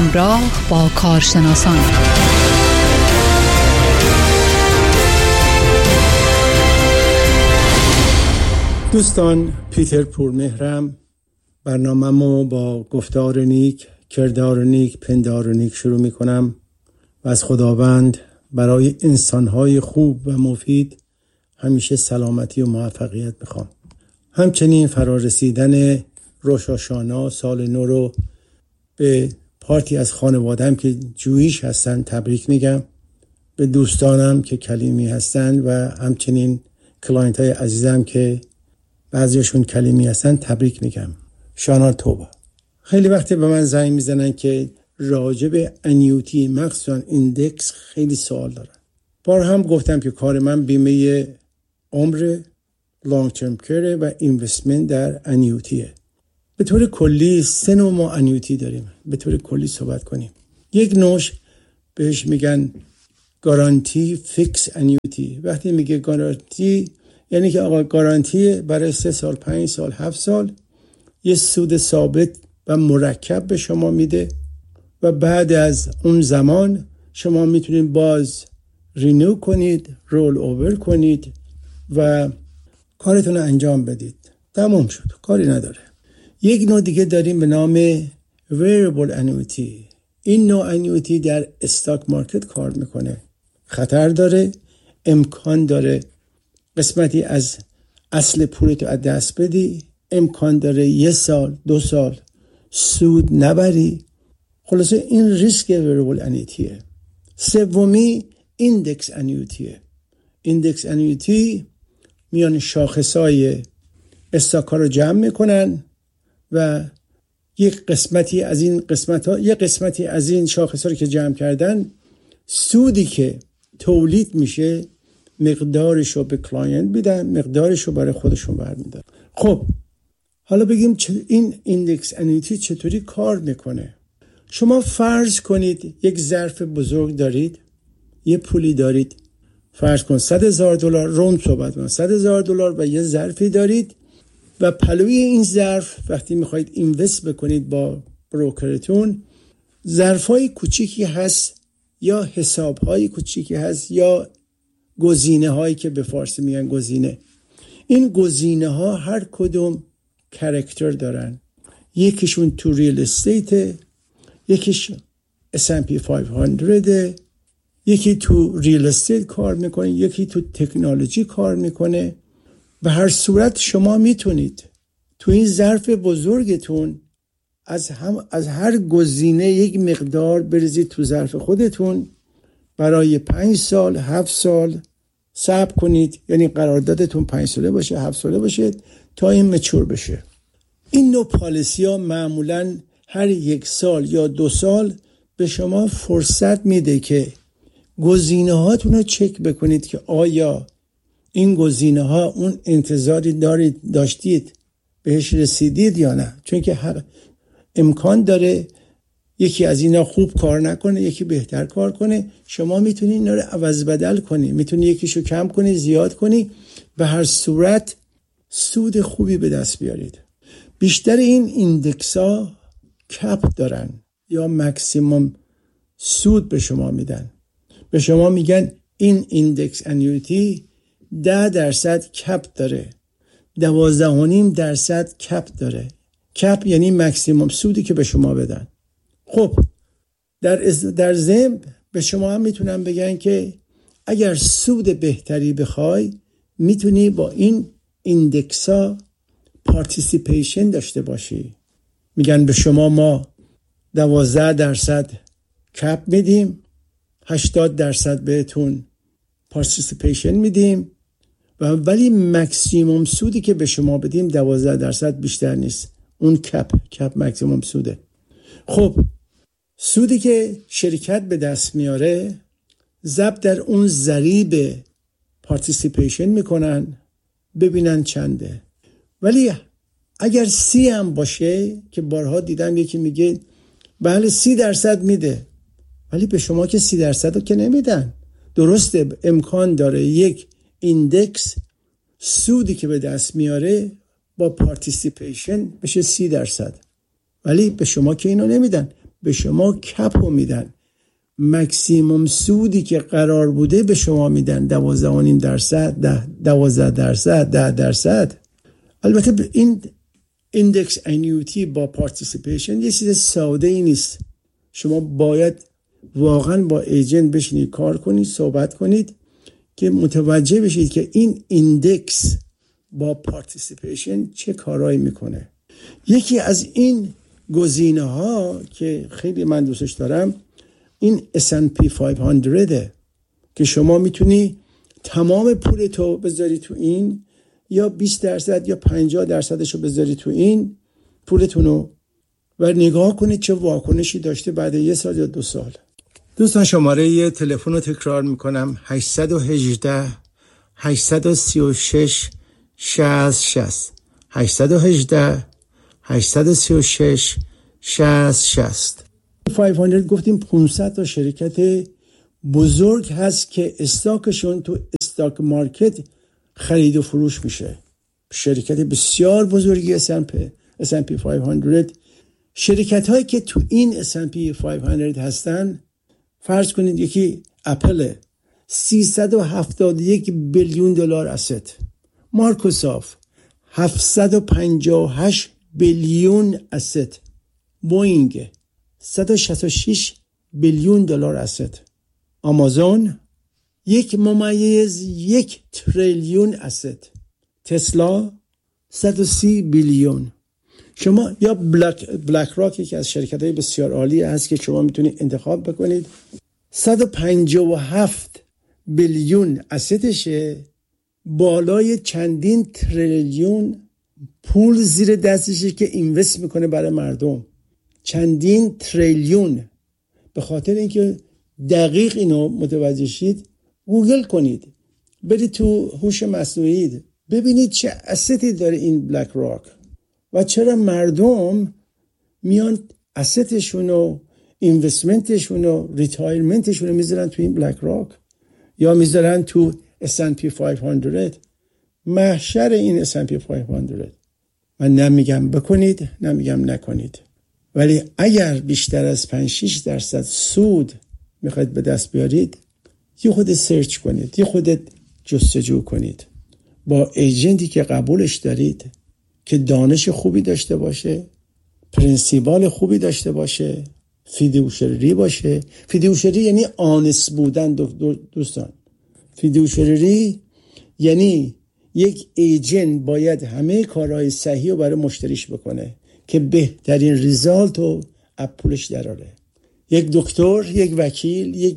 همراه با کارشناسان دوستان، پیتر پورمهرم. برنامه‌مو با گفتار نیک، کردار نیک، پندار نیک شروع می‌کنم و از خداوند برای انسان‌های خوب و مفید همیشه سلامتی و موفقیت می‌خوام. همچنین فرارسیدن روش هاشانا، سال نو رو به پارتی از خانواده‌ام که جویش هستن تبریک میگم، به دوستانم که کلیمی هستن و همچنین کلاینت‌های عزیزم که بعضیشون کلیمی هستن تبریک میگم. شانا توبه. خیلی وقتی به من زنگ میزنن که راجع به انیوتی مخصوصا ایندکس خیلی سوال دارن. بار هم گفتم که کار من بیمه عمر، لانگ ترم کره و اینوستمنت در انیوتیه. به طور کلی 3 نوع ما انیوتی داریم. به طور کلی صحبت کنیم. یک نوعش بهش میگن گارانتی فیکس انیوتی. وقتی میگه گارانتی یعنی که آقا گارانتی برای 3 سال، 5 سال، 7 سال یه سود ثابت و مرکب به شما میده و بعد از اون زمان شما میتونید باز رینیو کنید، رول اوور کنید و کارتون رو انجام بدید. تمام شد، کاری نداره. یک نوع دیگه داریم به نام ویریبل انیویتی. این نوع انیویتی در استاک مارکت کار میکنه. خطر داره، امکان داره قسمتی از اصل پولتو از دست بدی، امکان داره 1 سال 2 سال سود نبری. خلاصه این ریسک ویریبل انیویتیه. سومی ایندکس انیویتیه. ایندکس انیویتی میان شاخصای استاک‌ها رو جمع میکنن و یک قسمتی از این شاخص‌ها رو که جمع کردن، سودی که تولید میشه مقدارش رو به کلاینت میدن، مقدارش رو برای خودشون برمیدن. خب حالا بگیم این ایندکس انیویتی چطوری کار میکنه. شما فرض کنید یک ظرف بزرگ دارید، یه پولی دارید، فرض کن $100,000 روند صحبت کنم، $100,000 و یه ظرفی دارید و پلوی این ظرف وقتی میخواید اینوست بکنید با بروکرتون، ظرفای کوچیکی هست یا حسابهای کوچیکی هست یا گزینه هایی که به فارسی میگن گزینه. این گزینه ها هر کدوم کاراکتر دارن. یکیشون تو ریل استیت، یکیش S&P 500، یکی تو ریل استیت کار میکنه، یکی تو تکنولوژی کار میکنه. به هر صورت شما میتونید تو این ظرف بزرگتون از هر گزینه یک مقدار بریزید تو ظرف خودتون، برای 5 سال 7 سال صبر کنید، یعنی قراردادتون 5 ساله باشه 7 ساله باشه تا این مچور بشه. این نوع پالیسی ها معمولا هر 1 سال یا 2 سال به شما فرصت میده که گزینه هاتون رو چک بکنید که آیا این گزینه ها اون انتظاری داشتید بهش رسیدید یا نه. چون که امکان داره یکی از اینا خوب کار نکنه، یکی بهتر کار کنه. شما میتونید اینا رو عوض بدل کنی، میتونید یکیشو کم کنی، زیاد کنی، به هر صورت سود خوبی به دست بیارید. بیشتر این ایندکس ها کپ دارن یا مکسیمم سود به شما میدن. به شما میگن این ایندکس انیویتی 10% کپ داره، 12.5% کپ داره. کپ یعنی مکسیمم سودی که به شما بدن. خب در ضمن به شما هم میتونم بگن که اگر سود بهتری بخوای میتونی با این ایندکس ها پارتیسیپیشن داشته باشی. میگن به شما ما 12% کپ میدیم، 80% بهتون پارتیسیپیشن میدیم ولی مکسیموم سودی که به شما بدیم 12% بیشتر نیست. اون کپ مکسیموم سوده. خب سودی که شرکت به دست میاره ضرب در اون ضریب پارتیسیپیشن میکنن ببینن چنده. ولی اگر 30 هم باشه که بارها دیدم یکی میگه بله 30% میده، ولی به شما که 30% رو که نمیدن. درسته امکان داره یک ایندکس سودی که به دست میاره با پارتیسیپیشن بشه 30%، ولی به شما که اینو نمیدن. به شما کپو میدن. مکسیموم سودی که قرار بوده به شما میدن 12.5%، 10%. البته این ایندکس انیویتی با پارتیسیپیشن یه چیز ساده ای نیست. شما باید واقعا با ایجنت بشینید کار کنید، صحبت کنید که متوجه بشید که این ایندکس با پارتیسیپیشن چه کارایی میکنه. یکی از این گزینه ها که خیلی من دوستش دارم این S&P 500 که شما میتونی تمام پولتو بذاری تو این یا 20% یا 50%شو بذاری تو این پولتونو و نگاه کنید چه واکنشی داشته بعد 1 سال یا 2 سال. دوستان شماره یه تلفن رو تکرار میکنم 818 836 60 818 836 60. 500 گفتیم 500 تا شرکت بزرگ هست که استاکشون تو استاک مارکت خرید و فروش میشه. شرکت بسیار بزرگی S&P 500. شرکت هایی که تو این S&P 500 هستن فرض کنید یکی اپل 371 بیلیون دلار اسست، مایکروسافت 758 بیلیون اسست، بوئینگ 166 بیلیون دلار اسست، آمازون 1.1 تریلیون اسست، تسلا 130 بیلیون. شما یا بلک راک یکی از شرکت‌های بسیار عالی هست که شما میتونید انتخاب بکنید 157 بیلیون اسستشه، بالای چندین تریلیون پول زیر دستشه که اینوست میکنه برای مردم، چندین تریلیون. به خاطر اینکه دقیق اینو متوجه شید گوگل کنید، برید تو هوش مصنوعی ببینید چه استی داره این بلک راک و چرا مردم میان اسستشون و اینوستمنتشون و ریتایرمنتشون رو میذارن تو این بلک راک یا میذارن تو S&P 500. محشر این S&P 500. من نمیگم بکنید نمیگم نکنید، ولی اگر بیشتر از 5-6% سود میخواید به دست بیارید یه خود سرچ کنید، یه خود جستجو کنید با ایجنتی که قبولش دارید که دانش خوبی داشته باشه، پرنسیپال خوبی داشته باشه، فیدوشری باشه. فیدوشری یعنی آنس بودن دوستان. فیدوشری یعنی یک ایجنت باید همه کارهای صحیح رو برای مشتریش بکنه که بهترین ریزالت رو از پولش دراره. یک دکتر، یک وکیل، یک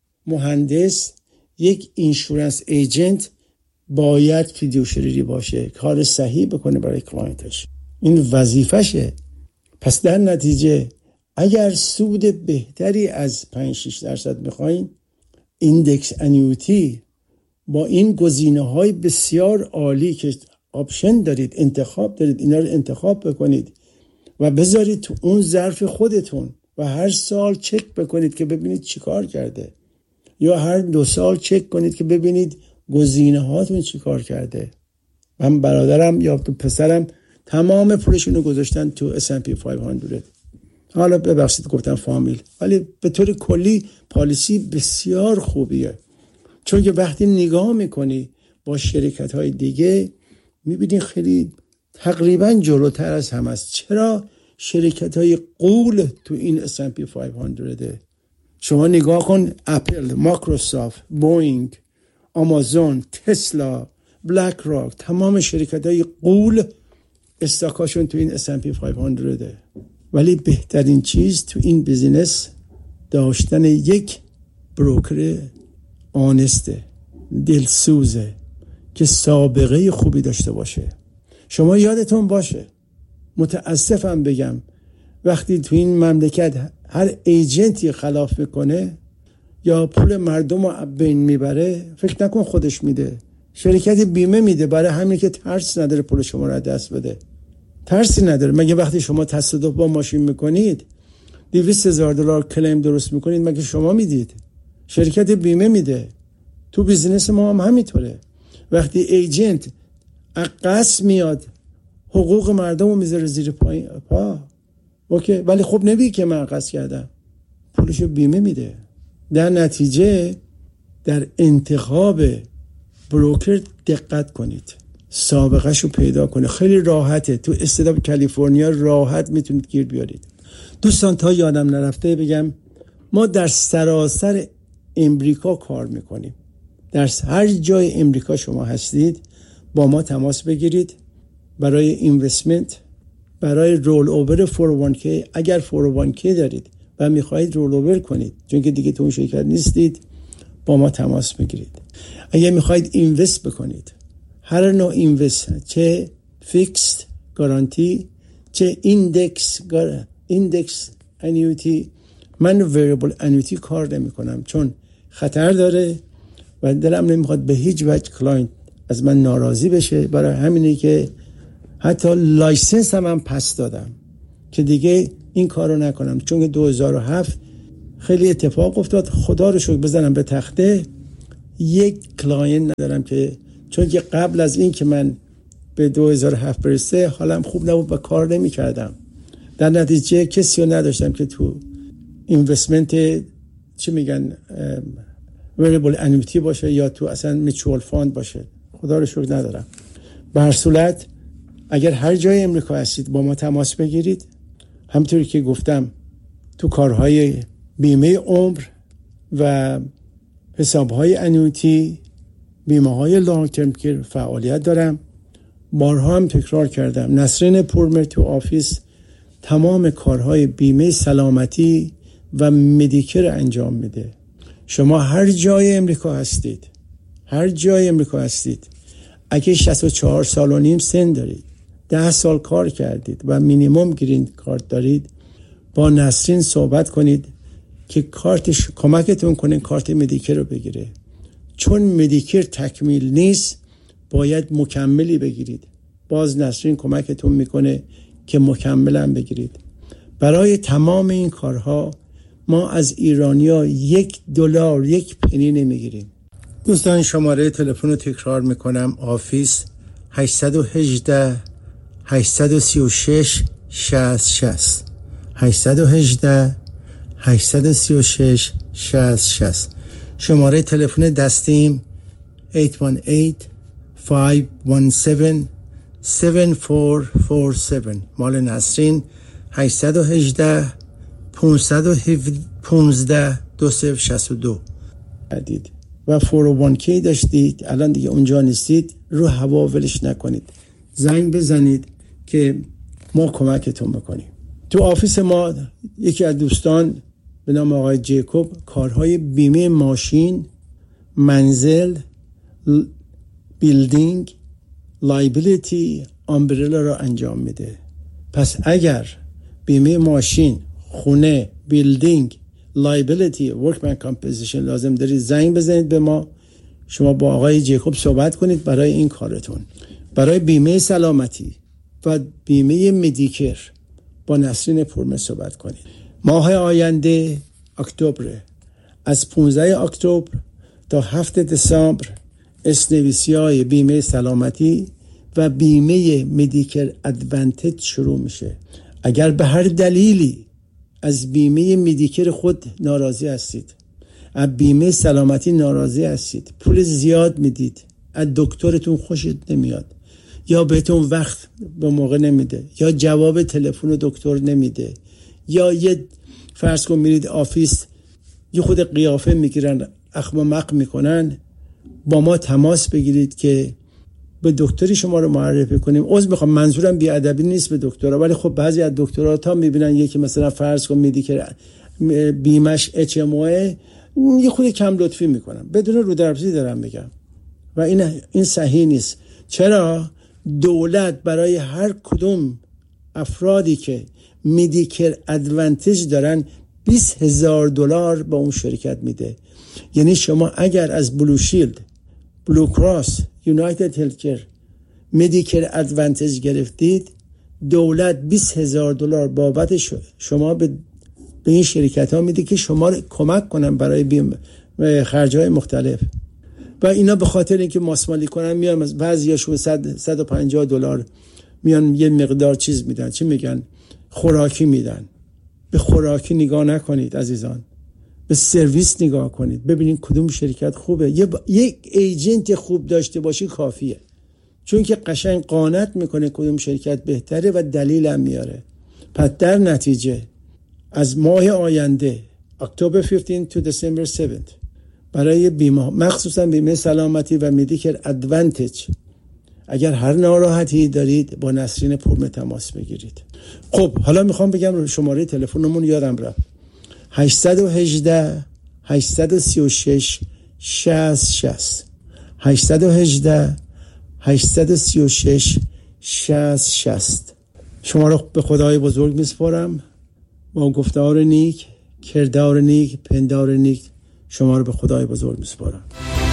مهندس، یک اینشورنس ایجنت باید فیدوشری باشه، کار صحیح بکنه برای کلاینتش. این وظیفشه. پس در نتیجه اگر سود بهتری از 5-6% میخواین، ایندکس انیویتی با این گزینه‌های بسیار عالی که آپشن دارید، انتخاب دارید، اینا رو انتخاب بکنید و بذارید تو اون ظرف خودتون و هر سال چک بکنید که ببینید چی کار کرده، یا هر 2 سال چک کنید که ببینید گزینه‌هاتون چی کار کرده. من برادرم یا پسرم تمام پولشون رو گذاشتن تو S&P 500. حالا ببخشید گفتم فامیل، ولی به طور کلی پالیسی بسیار خوبیه، چون که وقتی نگاه میکنی با شرکت‌های دیگه میبینی خیلی تقریبا جلوتر از هم است. چرا؟ شرکت‌های غول تو این S&P 500. شما نگاه کن اپل، مایکروسافت، بوئینگ، آمازون، تسلا، بلک راک، تمام شرکت‌های غول استاکاشون تو این S&P 500. ولی بهترین چیز تو این بیزینس داشتن یک بروکر آنسته، دلسوزه که سابقه خوبی داشته باشه. شما یادتون باشه، متاسفم بگم، وقتی تو این مملکت هر ایجنتی خلاف میکنه یا پول مردم رو بین میبره، فکر نکن خودش میده، شرکت بیمه میده، برای همین که ترس نداره پول شما رو دست بده. ترسی نداره. مگه وقتی شما تصادف با ماشین میکنید $200,000 کلیم درست میکنید مگه شما میدید؟ شرکت بیمه میده. تو بیزینس ما هم همینطوره. وقتی ایجنت اقص میاد حقوق مردم رو میذاره زیر پا اوکی، ولی خب نمیگه که من قصد کردم، پولشو بیمه میده. در نتیجه در انتخاب بروکر دقت کنید، سابقه شو پیدا کنید. خیلی راحته، تو استیت کالیفرنیا راحت میتونید گیر بیارید. دوستان تا یادم نرفته بگم ما در سراسر امریکا کار میکنیم. در هر جای امریکا شما هستید با ما تماس بگیرید برای اینوستمنت، برای رول اوور 401k. اگر 401k دارید و میخواهید رول اوور کنید چون که دیگه تو اون شرکت نیستید، با ما تماس بگیرید. اگر میخواهید اینوست بکنید، هر نوع اینوست، چه فیکس گارانتی، چه ایندکس انیویتی، من وریبل انیویتی کار نمی کنم چون خطر داره و دلم نمیخواد به هیچ وجه کلاینت از من ناراضی بشه. برای همینه که حتی لایسنس هم پس دادم که دیگه این کارو نکنم، چون که 2007 خیلی اتفاق افتاد. خدا رو شکر بزنم به تخته، یک کلاینت ندارم که، چون که قبل از این که من به 2007 برسه حالم خوب نبود و کار نمی کردم. در نتیجه کسی رو نداشتم که تو اینوستمنت چی میگن وریبل انویتی باشه یا تو اصلا میچوال فاند باشه. خدا رو شکر ندارم. به هر صورت اگر هر جای امریکا هستید با ما تماس بگیرید. همونطوری که گفتم تو کارهای بیمه عمر و حسابهای انویتی، بیمه های لانگ ترم کیر فعالیت دارم. بارها هم تکرار کردم نسرین پورمر تو آفیس تمام کارهای بیمه سلامتی و مدیکر انجام میده. شما هر جای امریکا هستید، هر جای امریکا هستید، اگه 64 سال و نیم سن دارید، 10 سال کار کردید و مینیمم گرین کارت دارید، با نسرین صحبت کنید که کارتش کمکتون کنه کارت مدیکر رو بگیره. چون مدیکر تکمیل نیست باید مکملی بگیرید. باز نسرین کمکتون میکنه که مکملم بگیرید. برای تمام این کارها ما از ایرانیا $1 1 پنی نمیگیریم. دوستان شماره تلفن رو تکرار میکنم. آفیس 818 836 60 818 836 60. شماره تلفن دستیم 818 517 7447. مال نسرین 818 515 2062 دید. و 401k داشتید، الان دیگه اونجا نیستید، رو هوا ولش نکنید، زنگ بزنید که ما کمکتون بکنیم. تو آفیس ما یکی از دوستان به نام آقای جیکوب کارهای بیمه ماشین، منزل، بیلدینگ، لایبیلیتی، امبرلا را انجام میده. پس اگر بیمه ماشین، خونه، بیلدینگ، لایبیلیتی، ورکمن کامپنسیشن لازم دارید، زنگ بزنید به ما. شما با آقای جیکوب صحبت کنید برای این کارتون. برای بیمه سلامتی و بیمه مدیکر با نسرین پورمر صحبت کنید. ماه آینده اکتبر، از 15 اکتبر تا 7 دسامبر اسنویسی‌های بیمه سلامتی و بیمه مدیکر ادوانتج شروع میشه. اگر به هر دلیلی از بیمه مدیکر خود ناراضی هستید، از بیمه سلامتی ناراضی هستید، پول زیاد میدید، از دکترتون خوشت نمیاد، یا بهتون وقت به موقع نمیده، یا جواب تلفن دکتر نمیده، یا یه فرض کن میرید آفیس یه خود قیافه میگیرن، اخمامق میکنن، با ما تماس بگیرید که به دکتری شما رو معرفی کنیم. عذر میخوام، منظورم بیادبی نیست به دکترها، ولی خب بعضی از دکترها تا میبینن یکی مثلا فرض کن میدی که بیمش HMO یه خود کم لطفی میکنن، بدون رو دربسی دارم میگم و این صحیح نیست. چرا؟ دولت برای هر کدوم افرادی که مدیکر ادوانتج دارن $20,000 با اون شرکت میده. یعنی شما اگر از بلو شیلد، بلو کراس، یونایتد هلتکر مدیکر ادوانتج گرفتید، دولت $20,000 بابت شما به این شرکت ها میده که شما رو کمک کنن برای خرج‌های مختلف. و اینا به خاطر اینکه ماسمالی کنن میان، بعضیاشون $150 میان یه مقدار چیز میدن، چی میگن، خوراکی میدن. به خوراکی نگاه نکنید عزیزان، به سرویس نگاه کنید، ببینید کدوم شرکت خوبه. یک ایجنت خوب داشته باشی کافیه، چون که قشنگ قانت میکنه کدوم شرکت بهتره و دلیل هم میاره. پس در نتیجه از ماه آینده اکتبر 15 تا دسامبر 7 برای بیمه، مخصوصا بیمه سلامتی و مدیکر ادوانتج، اگر هر ناراحتی دارید با نسرین پورمه تماس بگیرید. خب حالا میخوام بگم شماره تلفنمون یادم رفت، 818 836 60 818 836 60. شما رو به خدای بزرگ میسپارم. با گفتار نیک، کردار نیک، پندار نیک شما رو به خدای بزرگ میسپارم.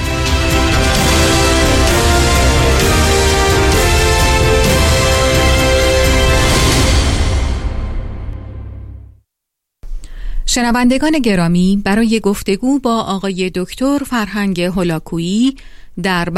شنوندگان گرامی، برای گفتگو با آقای دکتر فرهنگ هولاکویی در